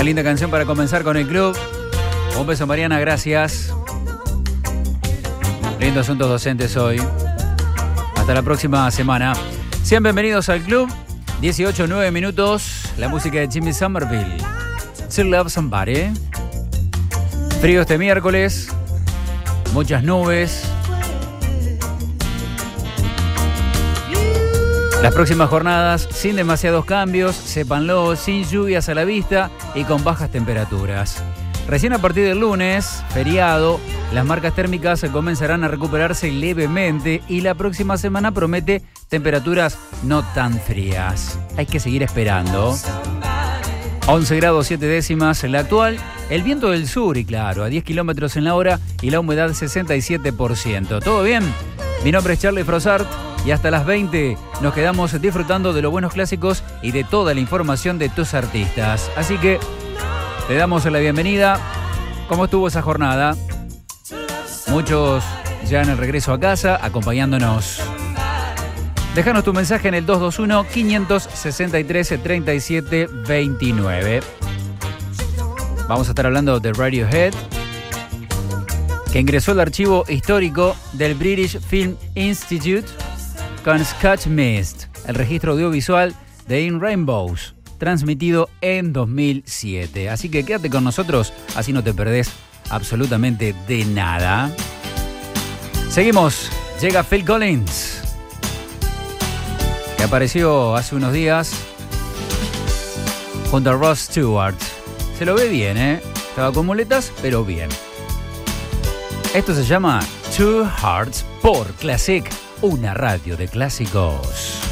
linda canción para comenzar con el club. Un beso, Mariana, gracias. Lindos asuntos docentes hoy. Hasta la próxima semana. Sean bienvenidos al club. 18:09 minutos. La música de Jimmy Somerville. To Love Somebody. Frío este miércoles. Muchas nubes. Las próximas jornadas sin demasiados cambios, sépanlo, sin lluvias a la vista y con bajas temperaturas. Recién a partir del lunes, feriado, las marcas térmicas comenzarán a recuperarse levemente y la próxima semana promete temperaturas no tan frías. Hay que seguir esperando. 11 grados 7 décimas en la actual, el viento del sur y claro, a 10 kilómetros en la hora y la humedad 67%. ¿Todo bien? Mi nombre es Charlie Frossart y hasta las 20 nos quedamos disfrutando de los buenos clásicos y de toda la información de tus artistas. Así que te damos la bienvenida. ¿Cómo estuvo esa jornada? Muchos ya en el regreso a casa acompañándonos. Déjanos tu mensaje en el 221-563-3729. Vamos a estar hablando de Radiohead, que ingresó al archivo histórico del British Film Institute con Scotch Mist, el registro audiovisual de In Rainbows, transmitido en 2007. Así que quédate con nosotros, así no te perdés absolutamente de nada. Seguimos, llega Phil Collins, que apareció hace unos días junto a Ross Stewart. Se lo ve bien, Estaba con muletas, pero bien. Esto se llama Two Hearts por Classic, una radio de clásicos.